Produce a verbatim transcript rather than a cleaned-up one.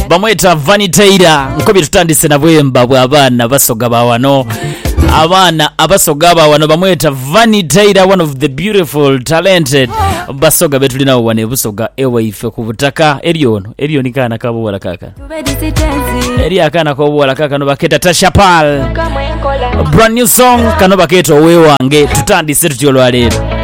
bamweta Vanitaira nkobi tutandise na bwemba bwa abana basoga bawano abana abasoga bawano bamweta Vanitaira, one of the beautiful talented basoga betulina wane busoga ewe ife ku butaka eriono erioni kana kabo wala kaka eri akana ko wala kaka no baketa Tashapal brand new song kano baketo we wange tutandise tutyo lwalero